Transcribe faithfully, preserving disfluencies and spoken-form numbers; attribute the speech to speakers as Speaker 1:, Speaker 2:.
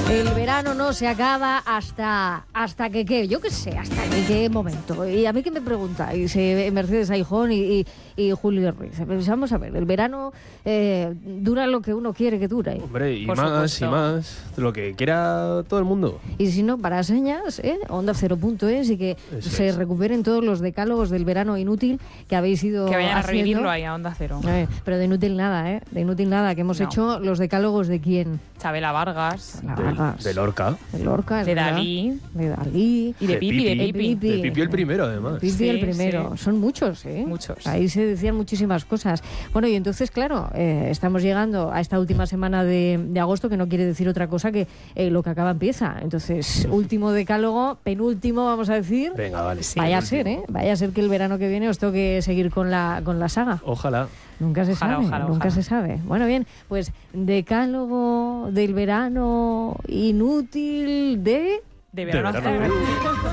Speaker 1: El verano no se acaba hasta hasta que qué, yo qué sé, hasta que qué momento. Y a mí que me preguntáis, eh, Mercedes Aijón y, y, y Julio Ruiz. Pues vamos a ver, el verano eh, dura lo que uno quiere que dure.
Speaker 2: Hombre, y
Speaker 3: Por
Speaker 2: más,
Speaker 3: supuesto.
Speaker 2: y más, lo que quiera todo el mundo.
Speaker 1: Y si no, para señas, ¿eh? onda cero punto es y que
Speaker 2: Eso
Speaker 1: se
Speaker 2: es.
Speaker 1: recuperen todos los decálogos del verano inútil que habéis ido
Speaker 3: Que vayan a
Speaker 1: haciendo.
Speaker 3: revivirlo ahí a Onda Cero.
Speaker 1: Eh, pero de inútil nada, ¿eh? De inútil nada, que hemos
Speaker 3: No.
Speaker 1: hecho los decálogos de quién.
Speaker 3: Chabela Vargas,
Speaker 1: La
Speaker 2: De,
Speaker 1: Vargas.
Speaker 2: de Lorca.
Speaker 1: De Lorca, es
Speaker 3: de
Speaker 1: verdad.
Speaker 3: Dalí
Speaker 1: De Dalí.
Speaker 3: y de Pipi, de
Speaker 2: Pipi.
Speaker 3: Pipi.
Speaker 2: De Pipi el primero, además.
Speaker 1: Pipi
Speaker 3: Sí,
Speaker 1: el primero.
Speaker 3: sí.
Speaker 1: Son muchos, ¿eh?
Speaker 3: Muchos.
Speaker 1: Ahí se decían muchísimas cosas. Bueno, y entonces, claro, eh, estamos llegando a esta última semana de, de agosto, que no quiere decir otra cosa que eh, lo que acaba empieza. Entonces, último decálogo, penúltimo, vamos a decir.
Speaker 2: Venga, vale.
Speaker 1: Vaya a ser, ¿eh? Vaya a ser que el verano que viene os toque seguir con la, con la saga.
Speaker 2: Ojalá.
Speaker 1: Nunca se
Speaker 3: Ojalá,
Speaker 1: sabe,
Speaker 3: ojalá,
Speaker 1: nunca
Speaker 3: ojalá.
Speaker 1: se sabe. Bueno, bien, pues decálogo del verano inútil de...
Speaker 3: De verano
Speaker 2: De
Speaker 3: hasta
Speaker 2: verano.
Speaker 3: el-